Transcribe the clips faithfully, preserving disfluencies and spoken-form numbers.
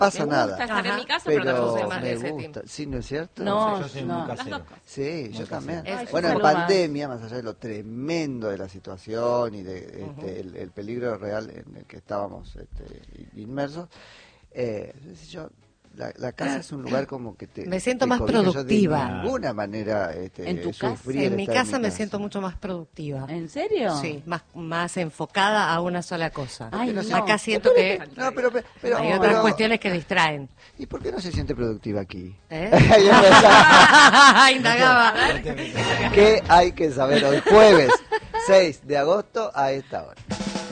pasa me gusta nada. estar en mi casa, pero, pero tampoco soy me más de ese gusta. team. ¿Sí, no es cierto? No, Yo soy no. muy casero. Las dos cosas. Sí, Muy yo también. casero. Es Bueno, en salud más. pandemia, más allá de lo tremendo de la situación y de este, Ujú. el, el peligro real en el que estábamos este, inmersos, eh, yo, la, la casa es un lugar como que te... Me siento te más cobija. Yo productiva. de ninguna manera este, ¿En tu casa? sufrí En el mi estar casa me casa. siento mucho más productiva. ¿En serio? Sí, más, más enfocada a una sola cosa. Ay, no. Acá siento que No, pero... pero hay pero- otras pero- cuestiones que distraen. ¿Y por qué no se siente productiva aquí? ¿Eh? Ya empezamos. Indagaba. ¿Qué hay que saber hoy? Jueves seis de agosto a esta hora.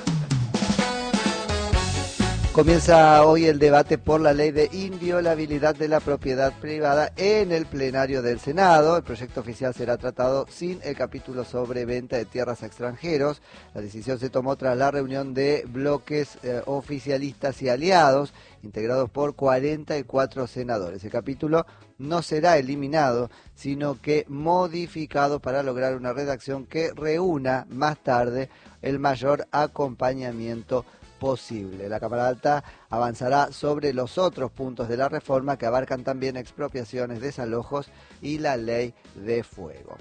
Comienza hoy el debate por la ley de inviolabilidad de la propiedad privada en el plenario del Senado. El proyecto oficial será tratado sin el capítulo sobre venta de tierras a extranjeros. La decisión se tomó tras la reunión de bloques eh, oficialistas y aliados, integrados por cuarenta y cuatro senadores. El capítulo no será eliminado, sino que modificado para lograr una redacción que reúna más tarde el mayor acompañamiento posible. La Cámara Alta avanzará sobre los otros puntos de la reforma que abarcan también expropiaciones, desalojos y la ley de fuego.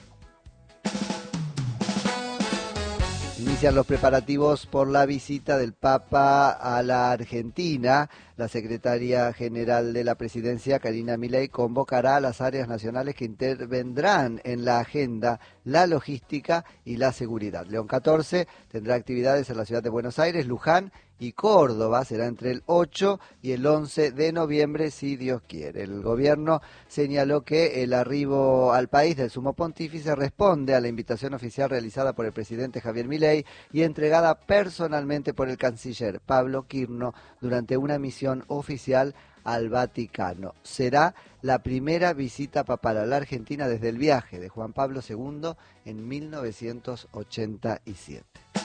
Inician los preparativos por la visita del Papa a la Argentina. La secretaria general de la presidencia, Karina Milei, convocará a las áreas nacionales que intervendrán en la agenda, la logística y la seguridad. León catorce tendrá actividades en la ciudad de Buenos Aires, Luján y Córdoba. Será entre el ocho y el once de noviembre, si Dios quiere. El gobierno señaló que el arribo al país del sumo pontífice responde a la invitación oficial realizada por el presidente Javier Milei y entregada personalmente por el canciller Pablo Quirno durante una misión oficial al Vaticano. Será la primera visita papal a la Argentina desde el viaje de Juan Pablo segundo en mil novecientos ochenta y siete.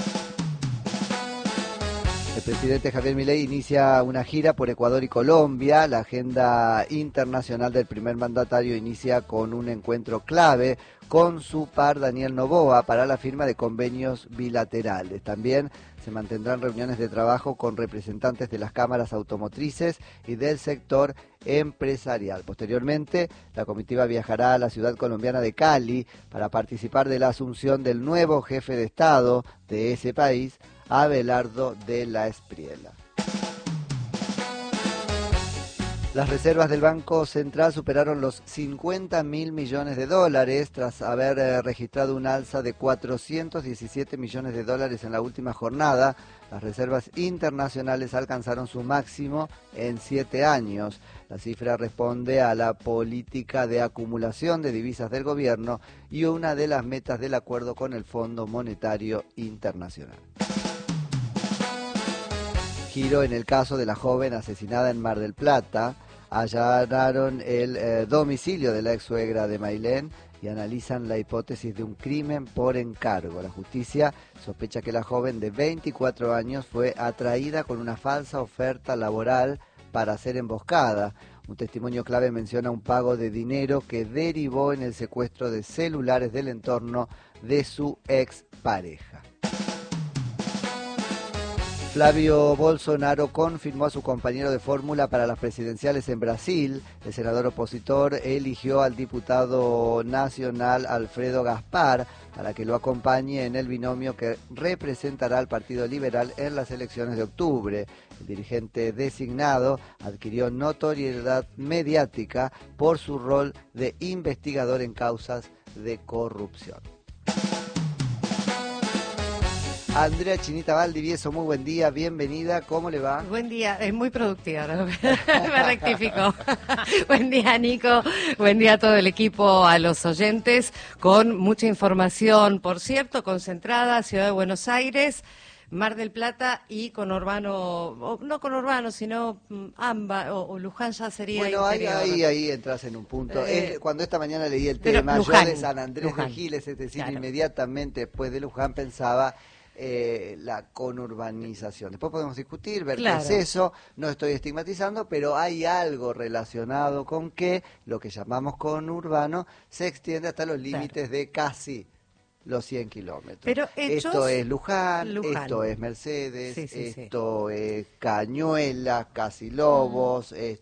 El presidente Javier Milei inicia una gira por Ecuador y Colombia. La agenda internacional del primer mandatario inicia con un encuentro clave con su par Daniel Noboa para la firma de convenios bilaterales. También se mantendrán reuniones de trabajo con representantes de las cámaras automotrices y del sector empresarial. Posteriormente, la comitiva viajará a la ciudad colombiana de Cali para participar de la asunción del nuevo jefe de Estado de ese país, Abelardo de la Espriella. Las reservas del Banco Central superaron los cincuenta mil millones de dólares tras haber eh, registrado un alza de cuatrocientos diecisiete millones de dólares en la última jornada. Las reservas internacionales alcanzaron su máximo en siete años. La cifra responde a la política de acumulación de divisas del gobierno y una de las metas del acuerdo con el Fondo Monetario Internacional. Giro en el caso de la joven asesinada en Mar del Plata. Allanaron el eh, domicilio de la ex suegra de Mailén y analizan la hipótesis de un crimen por encargo. La justicia sospecha que la joven de veinticuatro años fue atraída con una falsa oferta laboral para ser emboscada. Un testimonio clave menciona un pago de dinero que derivó en el secuestro de celulares del entorno de su ex pareja. Flavio Bolsonaro confirmó a su compañero de fórmula para las presidenciales en Brasil. El senador opositor eligió al diputado nacional Alfredo Gaspar para que lo acompañe en el binomio que representará al Partido Liberal en las elecciones de octubre. El dirigente designado adquirió notoriedad mediática por su rol de investigador en causas de corrupción. Andrea Chinita Valdivieso, muy buen día, bienvenida, ¿cómo le va? Buen día, es muy productiva, ¿no? Me rectifico. Buen día, Nico, buen día a todo el equipo, a los oyentes, con mucha información, por cierto, concentrada, Ciudad de Buenos Aires, Mar del Plata y conurbano, o no conurbano, sino Amba, o, o Luján ya sería Bueno, ahí, interior. ahí, ahí entras en un punto. Eh, Es- cuando esta mañana leí el pero tema, Luján, yo de San Andrés Luján, de Giles, es decir, claro. inmediatamente después de Luján pensaba eh, la conurbanización. Después podemos discutir, ver Claro. qué es eso, no estoy estigmatizando, pero hay algo relacionado con que lo que llamamos conurbano se extiende hasta los límites de casi los cien kilómetros. Pero hechos, esto es Luján, Luján. esto es Mercedes, Sí, sí, esto sí. es Cañuelas, Casi Lobos, mm.